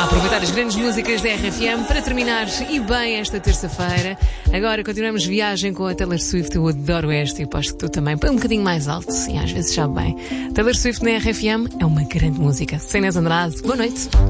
A aproveitar as grandes músicas da RFM para terminar e bem esta terça-feira. Agora continuamos viagem com a Taylor Swift. Eu adoro esta e aposto que tu também. Põe um bocadinho mais alto, sim, às vezes já bem. Taylor Swift na RFM é uma grande música. Sem Inês Andrade, boa noite.